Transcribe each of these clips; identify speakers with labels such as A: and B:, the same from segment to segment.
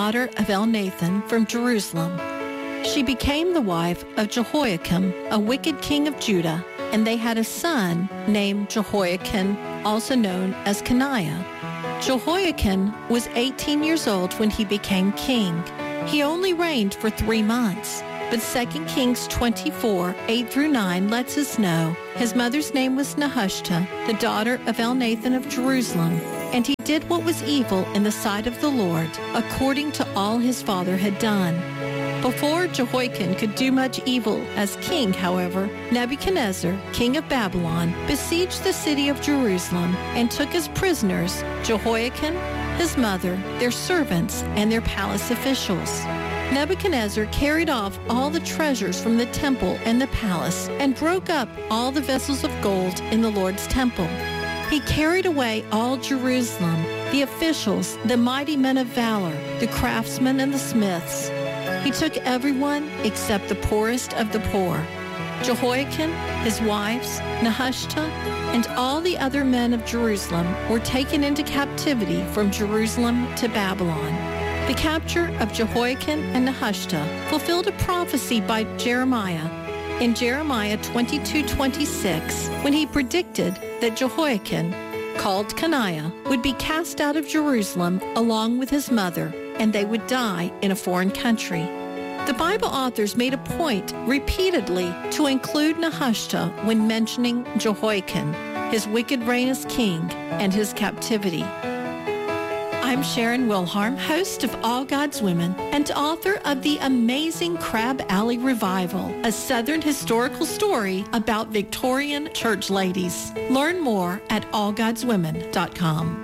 A: daughter of Elnathan from Jerusalem. She became the wife of Jehoiakim, a wicked king of Judah, and they had a son named Jehoiakim, also known as Coniah. Jehoiakim was 18 years old when he became king. He only reigned for 3 months. But 2 Kings 24, 8-9 lets us know his mother's name was Nehushta, the daughter of Elnathan of Jerusalem, and he did what was evil in the sight of the Lord, according to all his father had done. Before Jehoiakim could do much evil as king, however, Nebuchadnezzar, king of Babylon, besieged the city of Jerusalem and took as prisoners Jehoiakim, his mother, their servants, and their palace officials. Nebuchadnezzar carried off all the treasures from the temple and the palace and broke up all the vessels of gold in the Lord's temple. He carried away all Jerusalem, the officials, the mighty men of valor, the craftsmen and the smiths. He took everyone except the poorest of the poor. Jehoiakim, his wives, Nehushta, and all the other men of Jerusalem were taken into captivity from Jerusalem to Babylon. The capture of Jehoiakim and Nehushta fulfilled a prophecy by Jeremiah in Jeremiah 22:26, when he predicted that Jehoiakim, called Coniah, would be cast out of Jerusalem along with his mother, and they would die in a foreign country. The Bible authors made a point repeatedly to include Nehushta when mentioning Jehoiakim, his wicked reign as king, and his captivity. I'm Sharon Wilharm, host of All God's Women and author of the amazing Crab Alley Revival, a Southern historical story about Victorian church ladies. Learn more at allgodswomen.com.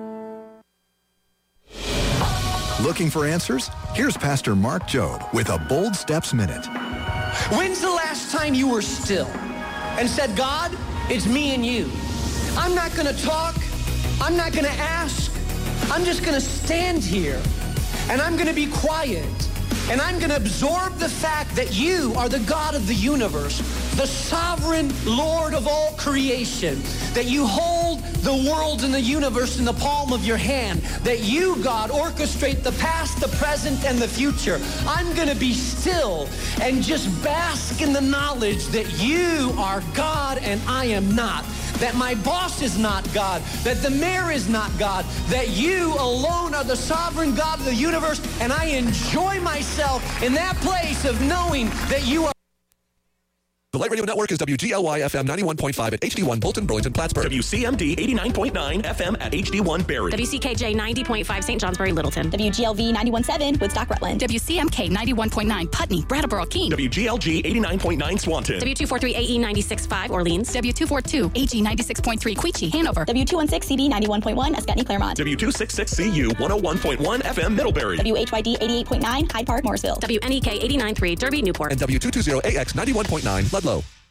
B: Looking for answers? Here's Pastor Mark Jobe with a Bold Steps Minute.
C: When's the last time you were still and said, God, it's me and you. I'm not going to talk. I'm not going to ask. I'm just going to stand here and I'm going to be quiet and I'm going to absorb the fact that you are the God of the universe, the sovereign Lord of all creation, that you hold the world and the universe in the palm of your hand, that you, God, orchestrate the past, the present, and the future. I'm going to be still and just bask in the knowledge that you are God and I am not. That my boss is not God, that the mayor is not God, that you alone are the sovereign God of the universe, and I enjoy myself in that place of knowing that you are.
D: The Light Radio Network is WGLY FM 91.5 at HD1 Bolton, Burlington, Plattsburgh.
E: WCMD 89.9 FM at HD1 Barrie.
F: WCKJ 90.5 St. Johnsbury, Littleton.
G: WGLV 91.7 Woodstock, Rutland.
H: WCMK 91.9 Putney, Brattleboro, Keene.
E: WGLG 89.9 Swanton.
F: W243 AE 96.5 Orleans.
H: W242 AG 96.3 Queechee, Hanover.
G: W216 CD 91.1 Escutney, Claremont.
E: W266 CU 101.1 FM Middlebury.
G: WHYD 88.9 Hyde Park, Morrisville.
F: WNEK 89.3 Derby, Newport.
D: And W220 AX 91.9 Ludlow.